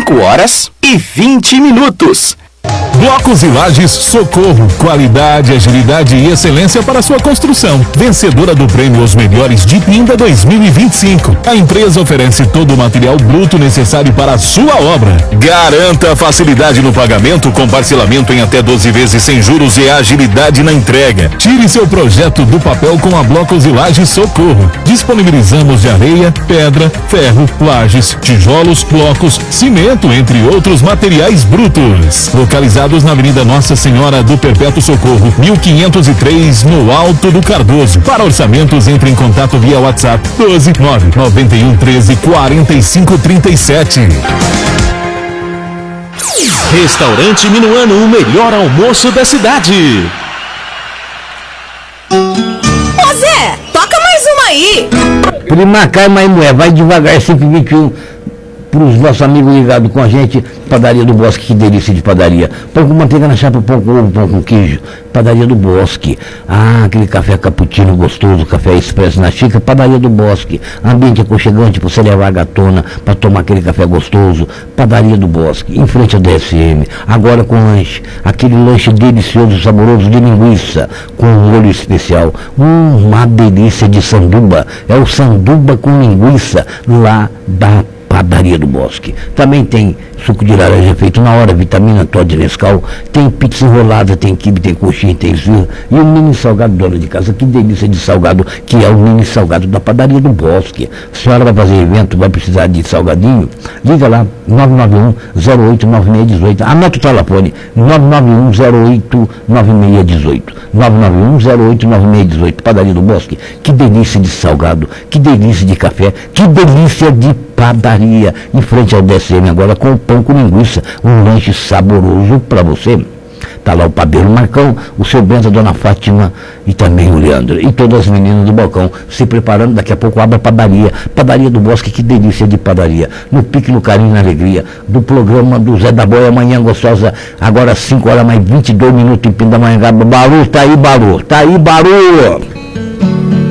5h20. Blocos e Lajes Socorro, qualidade, agilidade e excelência para sua construção. Vencedora do prêmio Os Melhores de Pinda 2025. A empresa oferece todo o material bruto necessário para a sua obra. Garanta facilidade no pagamento com parcelamento em até 12 vezes sem juros e agilidade na entrega. Tire seu projeto do papel com a Blocos e Lajes Socorro. Disponibilizamos de areia, pedra, ferro, lajes, tijolos, blocos, cimento, entre outros materiais brutos. Localizados na Avenida Nossa Senhora do Perpétuo Socorro, 1503, no Alto do Cardoso. Para orçamentos, entre em contato via WhatsApp 12 991 13 45 37. Restaurante Minuano, o melhor almoço da cidade. Ô Zé, toca mais uma aí. Prima Carma e Mulher, vai devagar, 521. Para os nossos amigos ligados com a gente, Padaria do Bosque, que delícia de padaria. Pão com manteiga na chapa, pão com ovo, pão com queijo. Padaria do Bosque. Ah, aquele café cappuccino gostoso, café expresso na xícara. Padaria do Bosque. Ambiente aconchegante para você levar a gatona para tomar aquele café gostoso. Padaria do Bosque, em frente ao DSM. Agora com lanche. Aquele lanche delicioso, saboroso de linguiça, com um molho especial. Uma delícia de sanduba. É o sanduba com linguiça lá da Padaria do Bosque. Também tem suco de laranja feito na hora, vitamina Todd Nescau, tem pizza enrolada, tem quibe, tem coxinha, tem esfirra e um mini salgado dona de casa. Que delícia de salgado, que é o mini salgado da Padaria do Bosque. A senhora vai fazer evento, vai precisar de salgadinho? Liga lá, 991-08-9618. Anota o telefone, 991-08-9618. 991-08-9618. Padaria do Bosque. Que delícia de salgado, que delícia de café, que delícia de padaria, em frente ao DSM agora com pão com linguiça, um lanche saboroso para você. Tá lá o Pabeiro Marcão, o seu Bento, a Dona Fátima e também o Leandro. E todas as meninas do balcão se preparando, daqui a pouco abre a padaria. Padaria do Bosque, que delícia de padaria. No pique, no carinho, na alegria. Do programa do Zé da Boia, Manhã Gostosa, agora 5h mais 22 minutos em Pindamonhangaba. Balu, tá aí, Balu. Tá aí, Balu.